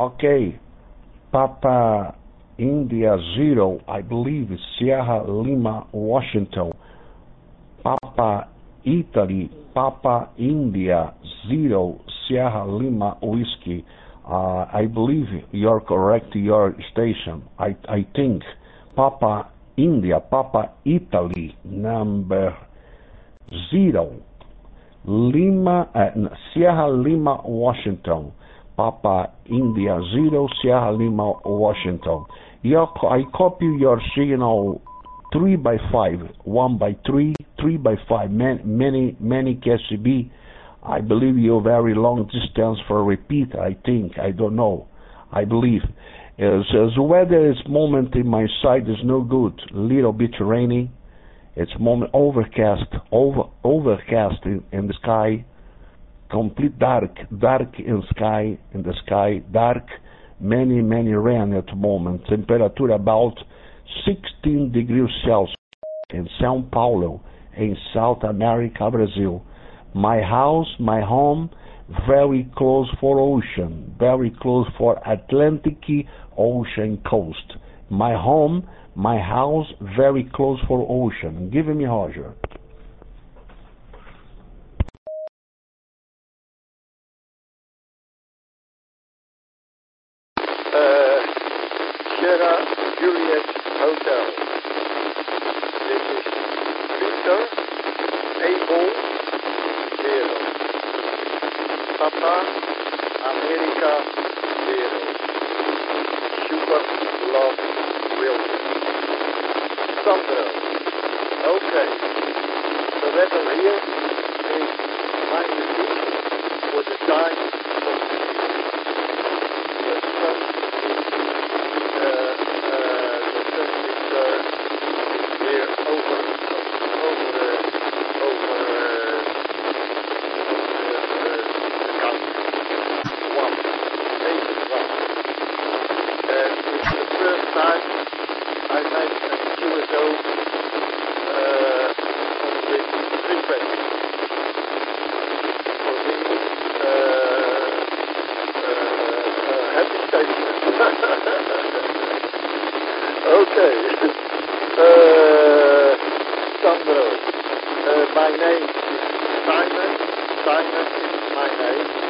Okay, Papa India Zero, I believe, Sierra Lima, Washington. Papa Italy, Papa India Zero, Sierra Lima Whiskey. I believe you're correct, your station. I think Papa India, Papa Italy, number zero, Lima, Sierra Lima, Washington. Papa India Zero, Sierra Lima, Washington. I copy your signal 3 by 5, 1 by 3, 3 by 5, many KCB. I believe you very long distance for repeat, I think, I don't know. I believe. As the weather is moment in my side is no good, little bit rainy. It's moment overcast in the sky, complete dark in the sky, dark, many rain at the moment. Temperature about 16 degrees Celsius in São Paulo, in South America, Brazil. My house, my home, very close for ocean, very close for Atlantic Ocean coast. My home, my house, very close for ocean. Give me Roger. Sierra Juliet Hotel. This is Victor Abel Zero. Papa America Zero. Super Love Wilson. Sandro. Okay. The weather here is -6 for the time of the year. The sun is here over the country. 181. It's the first time I make a QSO on this frequency. For me, happy statement. Okay. Sandro. My name is Simon. Simon is my name.